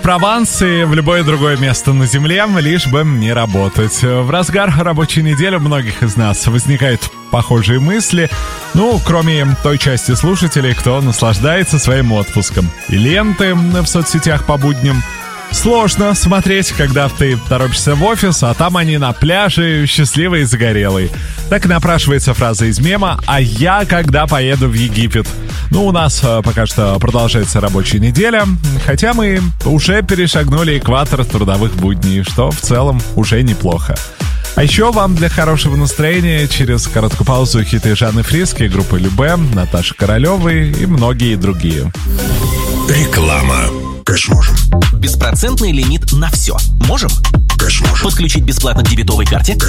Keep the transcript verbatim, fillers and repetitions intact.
Прованс и в любое другое место на земле, лишь бы не работать. В разгар рабочей недели у многих из нас возникают похожие мысли, ну, кроме той части слушателей, кто наслаждается своим отпуском. И ленты в соцсетях по будням. Сложно смотреть, когда ты торопишься в офис, а там они на пляже, счастливые и загорелые. Так и напрашивается фраза из мема «А я когда поеду в Египет?». Ну, у нас пока что продолжается рабочая неделя, хотя мы уже перешагнули экватор трудовых будней, что в целом уже неплохо. А еще вам для хорошего настроения через короткую паузу хиты Жанны Фриске, группы Любэ, Наташи Королевой и многие другие. Реклама. Конечно, можем. Беспроцентный лимит на все. Можем? Конечно, можем. Подключить бесплатно к дебетовой карте?